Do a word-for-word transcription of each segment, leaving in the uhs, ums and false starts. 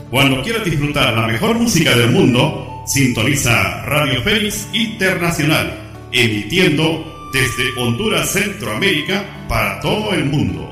Cuando quieras disfrutar la mejor música del mundo, sintoniza Radio Fénix Internacional, emitiendo desde Honduras, Centroamérica, para todo el mundo.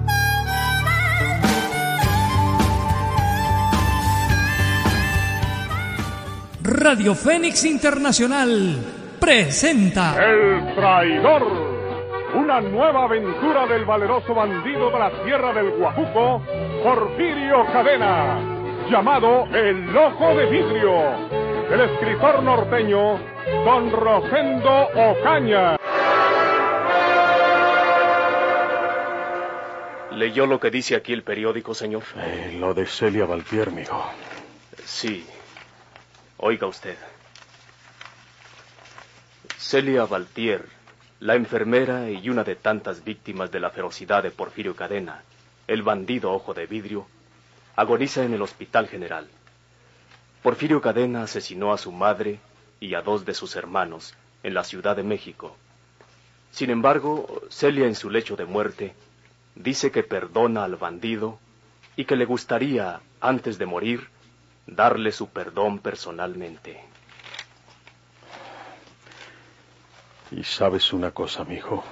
Radio Fénix Internacional presenta El Traidor, una nueva aventura del valeroso bandido de la tierra del Guajuco, Porfirio Cadena, llamado El Ojo de Vidrio, del escritor norteño Don Rosendo Ocaña. ¿Leyó lo que dice aquí el periódico, señor? Eh, lo de Celia Valtier, mijo. Sí. Oiga usted. Celia Valtier, la enfermera y una de tantas víctimas de la ferocidad de Porfirio Cadena, el bandido Ojo de Vidrio, agoniza en el Hospital General. Porfirio Cadena asesinó a su madre y a dos de sus hermanos en la Ciudad de México. Sin embargo, Celia en su lecho de muerte dice que perdona al bandido y que le gustaría, antes de morir, darle su perdón personalmente. Y sabes una cosa, mijo.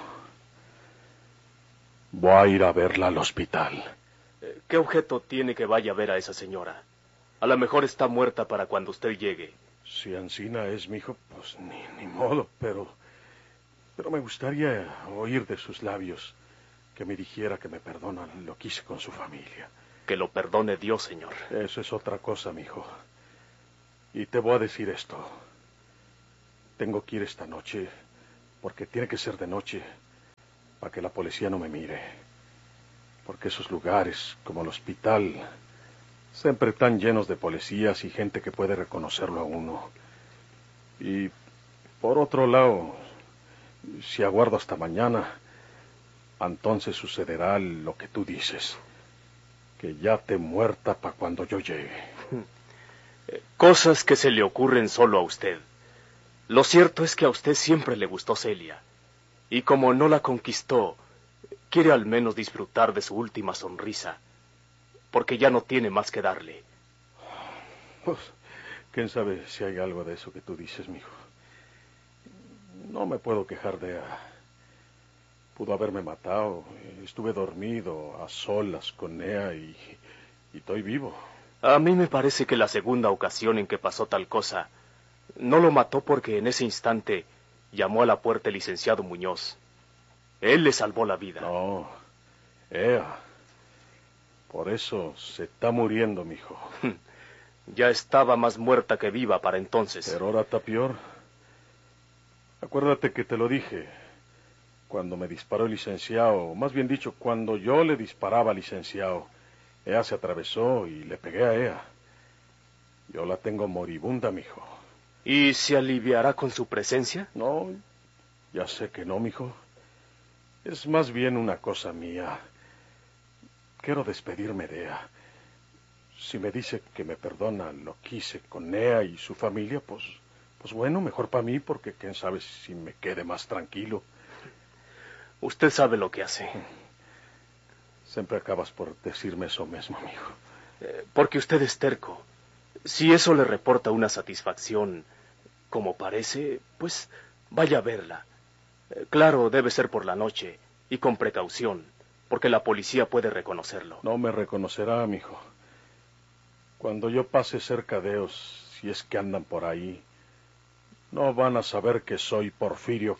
Voy a ir a verla al hospital. ¿Qué objeto tiene que vaya a ver a esa señora? A lo mejor está muerta para cuando usted llegue. Si Ancina es, mijo, pues ni, ni modo, pero... Pero me gustaría oír de sus labios que me dijera que me perdona lo que hice con su familia. Que lo perdone Dios, señor. Eso es otra cosa, mijo. Y te voy a decir esto. Tengo que ir esta noche, porque tiene que ser de noche, para que la policía no me mire. Porque esos lugares, como el hospital, siempre están llenos de policías y gente que puede reconocerlo a uno. Y, por otro lado, si aguardo hasta mañana, entonces sucederá lo que tú dices. Que ya te muerta para cuando yo llegue. Cosas que se le ocurren solo a usted. Lo cierto es que a usted siempre le gustó Celia. Y como no la conquistó, quiere al menos disfrutar de su última sonrisa. Porque ya no tiene más que darle. Pues, quién sabe si hay algo de eso que tú dices, mijo. No me puedo quejar de ella. Pudo haberme matado. Estuve dormido, a solas con ella y, y estoy vivo. A mí me parece que la segunda ocasión en que pasó tal cosa, no lo mató porque en ese instante llamó a la puerta el licenciado Muñoz. Él le salvó la vida. No, ella. Por eso se está muriendo, mijo. Ya estaba más muerta que viva para entonces. Pero ahora está peor. Acuérdate que te lo dije. Cuando me disparó el licenciado, más bien dicho, cuando yo le disparaba al licenciado, ella se atravesó y le pegué a ella. Yo la tengo moribunda, mijo. ¿Y se aliviará con su presencia? No, ya sé que no, mijo. Es más bien una cosa mía. Quiero despedirme de ella. Si me dice que me perdona lo que hice con ella y su familia, pues, pues bueno, mejor para mí, porque quién sabe si me quede más tranquilo. Usted sabe lo que hace. Siempre acabas por decirme eso mismo, amigo. Eh, porque usted es terco. Si eso le reporta una satisfacción, como parece, pues vaya a verla. Eh, claro, debe ser por la noche y con precaución, porque la policía puede reconocerlo. No me reconocerá, amigo. Cuando yo pase cerca de ellos, si es que andan por ahí, no van a saber que soy Porfirio